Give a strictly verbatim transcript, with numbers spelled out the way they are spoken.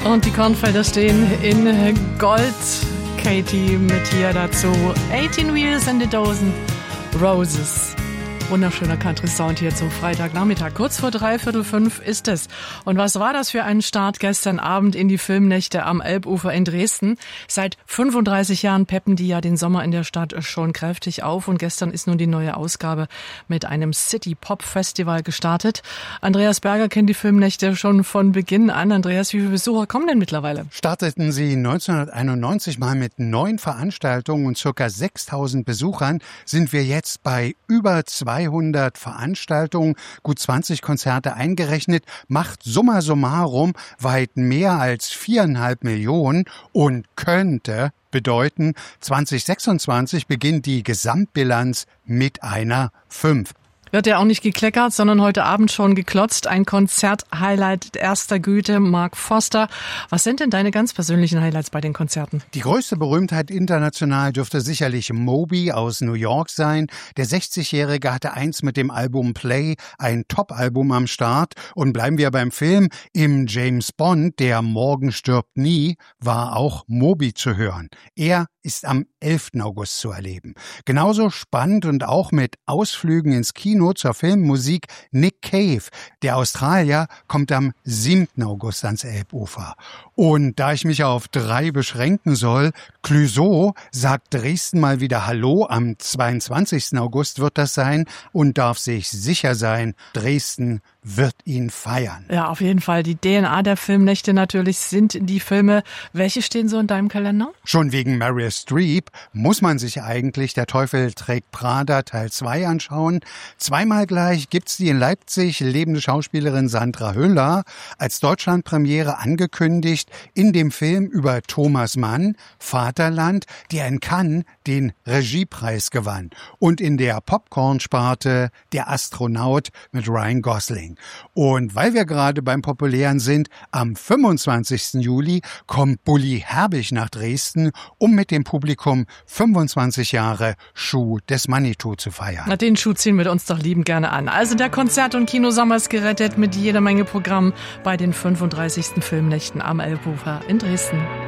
Und die Kornfelder stehen in Gold. Katie mit hier dazu eighteen Wheels and a Dozen Roses. Wunderschöner Country-Sound hier zum Freitagnachmittag. Kurz vor dreiviertel fünf ist es. Und was war das für ein Start gestern Abend in die Filmnächte am Elbufer in Dresden? Seit fünfunddreißig Jahren peppen die ja den Sommer in der Stadt schon kräftig auf. Und gestern ist nun die neue Ausgabe mit einem City-Pop-Festival gestartet. Andreas Berger kennt die Filmnächte schon von Beginn an. Andreas, wie viele Besucher kommen denn mittlerweile? Starteten sie neunzehnhunderteinundneunzig mal mit neun Veranstaltungen und ca. sechstausend Besuchern, sind wir jetzt bei über zweihundert Veranstaltungen, gut zwanzig Konzerte eingerechnet, macht summa summarum weit mehr als viereinhalb Millionen und könnte bedeuten, zwanzig sechsundzwanzig beginnt die Gesamtbilanz mit einer fünf. Wird ja auch nicht gekleckert, sondern heute Abend schon geklotzt. Ein Konzert-Highlight erster Güte, Mark Foster. Was sind denn deine ganz persönlichen Highlights bei den Konzerten? Die größte Berühmtheit international dürfte sicherlich Moby aus New York sein. Der sechzigjährige hatte einst mit dem Album Play ein Top-Album am Start. Und bleiben wir beim Film. Im James Bond, der Morgen stirbt nie, war auch Moby zu hören. Er ist am elften August zu erleben. Genauso spannend und auch mit Ausflügen ins Kino zur Filmmusik Nick Cave. Der Australier kommt am siebten August ans Elbufer. Und da ich mich auf drei beschränken soll, Clouseau sagt Dresden mal wieder Hallo. Am zweiundzwanzigsten August wird das sein und darf sich sicher sein, Dresden wird ihn feiern. Ja, auf jeden Fall. Die D N A der Filmnächte natürlich sind die Filme. Welche stehen so in deinem Kalender? Schon wegen Meryl Streep muss man sich eigentlich Der Teufel trägt Prada Teil zwei anschauen. Zweimal gleich gibt's die in Leipzig lebende Schauspielerin Sandra Hüller als Deutschlandpremiere angekündigt in dem Film über Thomas Mann, Vaterland, der in Cannes den Regiepreis gewann. Und in der Popcorn-Sparte Der Astronaut mit Ryan Gosling. Und weil wir gerade beim Populären sind, am fünfundzwanzigsten Juli kommt Bully Herbig nach Dresden, um mit dem Publikum fünfundzwanzig Jahre Schuh des Manitou zu feiern. Na, den Schuh ziehen wir uns doch liebend gerne an. Also der Konzert- und Kinosommer ist gerettet mit jeder Menge Programm bei den fünfunddreißigsten Filmnächten am Elbufer in Dresden.